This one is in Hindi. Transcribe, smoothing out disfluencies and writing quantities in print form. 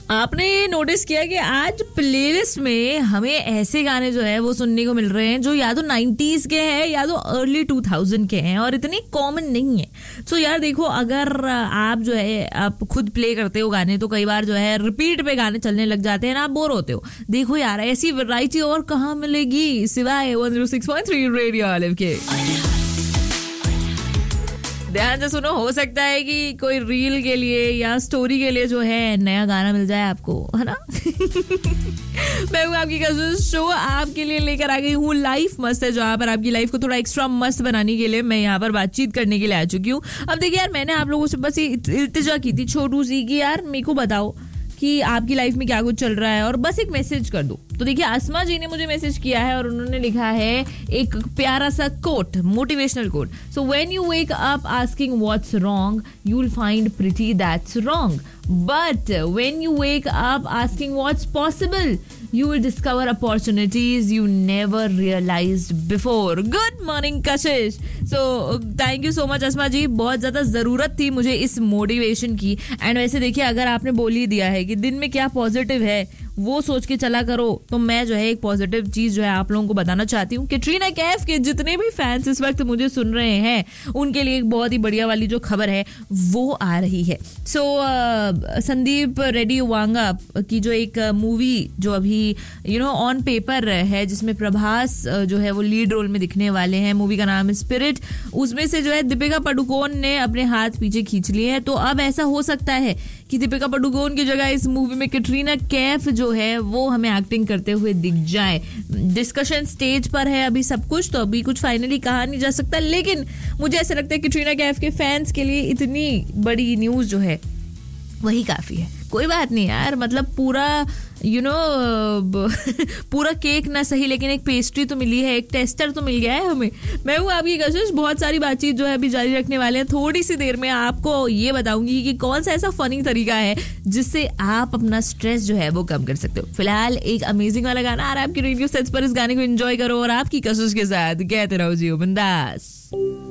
आपने नोटिस किया कि आज प्लेलिस्ट में हमें ऐसे गाने जो है वो सुनने को मिल रहे हैं जो या तो 90s के हैं या तो अर्ली 2000 के हैं और इतने कॉमन नहीं है. सो यार देखो, अगर आप जो है आप खुद प्ले करते हो गाने तो कई बार जो है रिपीट पे गाने चलने लग जाते हैं ना, आप बोर होते हो. देखो यार, ऐसी वैरायटी और कहाँ मिलेगी सिवाय 106.3 रेडियो ऑलिव के. ध्यान से सुनो, हो सकता है कि कोई रील के लिए या स्टोरी के लिए जो है नया गाना मिल जाए आपको, है ना. मैं हूँ आपकी कजिन शो आपके लिए लेकर आ गई हूँ लाइफ मस्त है, जहाँ पर आपकी लाइफ को थोड़ा एक्स्ट्रा मस्त बनाने के लिए मैं यहाँ पर बातचीत करने के लिए आ चुकी हूँ. अब देखिए यार, मैंने आप लोगों से बस ये इल्तिजा की थी छोटू सी कि यार मेरे को बताओ कि आपकी लाइफ में क्या कुछ चल रहा है और बस एक मैसेज कर दो. तो देखिए, अस्मा जी ने मुझे मैसेज किया है और उन्होंने लिखा है एक प्यारा सा coat, motivational quote. So when you wake up asking what's wrong, you will find pretty that's wrong. But when you wake up asking what's possible, you will discover opportunities you never realized before. Good morning, Kashish. So, thank you so much, अस्मा जी. बहुत ज़्यादा ज़रूरत थी मुझे इस मोटिवेशन की. एंड वैसे देखिए, अगर आपने बोल ही दिया है कि दिन में क्या पॉजिटिव है वो सोच के चला करो, तो मैं जो है एक पॉजिटिव चीज जो है आप लोगों को बताना चाहती हूँ. कैटरीना कैफ के जितने भी फैंस इस वक्त मुझे सुन रहे हैं उनके लिए एक बहुत ही बढ़िया वाली जो खबर है वो आ रही है. सो संदीप रेड्डी वांगा की जो एक मूवी जो अभी ऑन पेपर है, जिसमें प्रभास जो है वो लीड रोल में दिखने वाले हैं, मूवी का नाम है स्पिरिट. उसमें से जो है दीपिका पादुकोण ने अपने हाथ पीछे खींच लिए हैं. तो अब ऐसा हो सकता है कि दीपिका पादुकोण की जगह इस मूवी में कैटरीना कैफ जो है वो हमें एक्टिंग करते हुए दिख जाए. डिस्कशन स्टेज पर है अभी सब कुछ, तो अभी कुछ फाइनली कहा नहीं जा सकता, लेकिन मुझे ऐसा लगता है कि कैटरीना कैफ के फैंस के लिए इतनी बड़ी न्यूज जो है वही काफी है. कोई बात नहीं यार, मतलब पूरा पूरा केक ना सही, लेकिन एक पेस्ट्री तो मिली है, एक टेस्टर तो मिल गया है हमें. मैं हूँ आपकी कशिश. बहुत सारी बातचीत जो है अभी जारी रखने वाले हैं. थोड़ी सी देर में आपको ये बताऊंगी कि कौन सा ऐसा फनी तरीका है जिससे आप अपना स्ट्रेस जो है वो कम कर सकते हो. फिलहाल एक अमेजिंग वाला गाना आ रहा है आपकी रेडियो सेट्स पर. इस गाने को एंजॉय करो और आपकी कशिश के साथ कहते रहो जियो बिंदास.